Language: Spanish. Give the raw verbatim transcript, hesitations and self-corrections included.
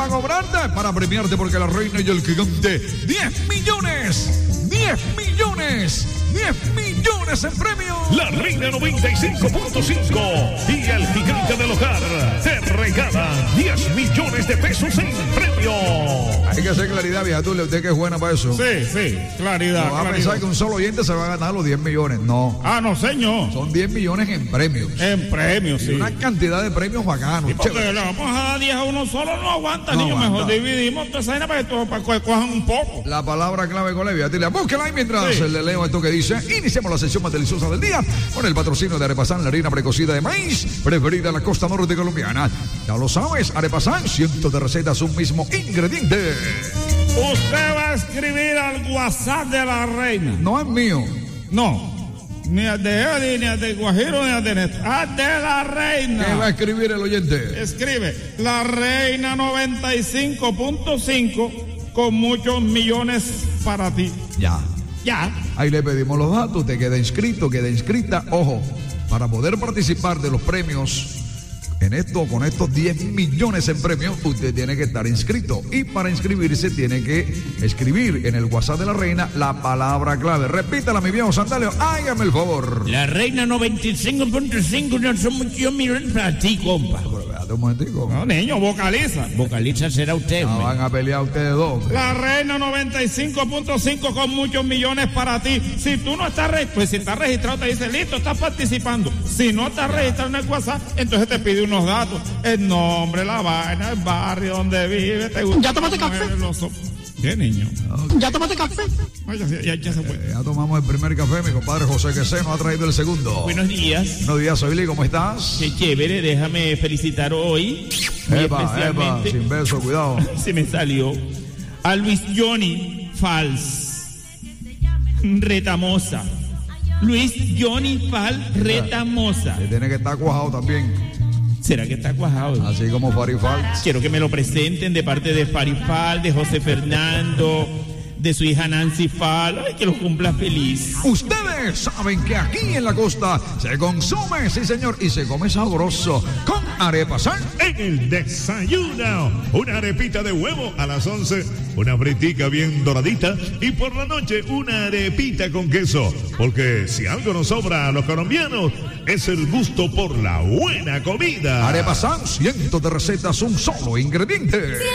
para cobrarte, para premiarte, porque la reina y el gigante, diez millones, diez millones, diez millones en premios. La reina noventa y cinco punto cinco y el gigante del hogar te regalan diez millones de pesos en premio. Hay que hacer claridad, vieja Tulia, usted que es buena para eso. Sí, sí, claridad. No va a pensar que un solo oyente se va a ganar los diez millones, no. Ah, no, señor. Son diez millones en premios. En premios, sí. Y una cantidad de premios bacanos. Y porque le vamos a dar diez a uno solo, no aguanta, no niño. aguanta. Mejor dividimos toda esa vaina para que todos para que cojan un poco. La palabra clave con la vieja Tulia, búsquela ahí mientras Sí. le leo esto que dice. Iniciamos la sesión más deliciosa del día con el patrocinio de Arepasán, la harina precocida de maíz preferida en la costa norte colombiana. Ya lo sabes, Arepasán, cientos de recetas, un mismo ingrediente. Usted va a escribir al WhatsApp de la reina. No es mío. No, ni al de Eddie, ni al de Guajiro, ni al de Néstor. Al de la reina. ¿Qué va a escribir el oyente? Escribe la reina noventa y cinco punto cinco con muchos millones para ti. Ya. Ya. Ahí le pedimos los datos, te queda inscrito, queda inscrita. Ojo, para poder participar de los premios en esto, con estos diez millones en premios, usted tiene que estar inscrito. Y para inscribirse tiene que escribir en el WhatsApp de la reina la palabra clave. Repítala, mi viejo Sandalio, hágame el favor. La reina noventa y cinco punto cinco no son muchos millones para ti, compa. Pero espérate un momentico. No, niño, vocaliza. Vocalista será usted, No, hombre. van a pelear ustedes dos, hombre. La reina noventa y cinco punto cinco con muchos millones para ti. Si tú no estás registrado, pues si estás registrado te dice, listo, estás participando. Si no estás registrado en el WhatsApp, entonces te pide unos datos. El nombre, la vaina, el barrio donde vive. Te gusta. ¿Ya tomaste café? Los... ¿Qué, niño? ¿Ya tomaste café? Ay, ya, ya, ya se fue. Eh, ya tomamos el primer café, mi compadre José Queseno ha traído el segundo. Buenos días. Buenos días, Soyli, ¿cómo estás? Qué chévere, déjame felicitar hoy. Muy Epa, epa, especialmente. sin beso, cuidado. Se me salió. A Luis Johnny Fals Retamosa. Luis Johnny Fals Retamosa. Que tiene que estar cuajado también, ¿Será que está cuajado? así como Farifal. Quiero que me lo presenten de parte de Farifal, de José Fernando, de su hija Nancy Fal. Ay, que los cumpla feliz. Ustedes saben que aquí en la costa se consume, sí señor, y se come sabroso con Arepasán. En el desayuno, una arepita de huevo a las once, una fritica bien doradita y por la noche una arepita con queso. Porque si algo nos sobra a los colombianos es el gusto por la buena comida. Arepasán, cientos de recetas, un solo ingrediente.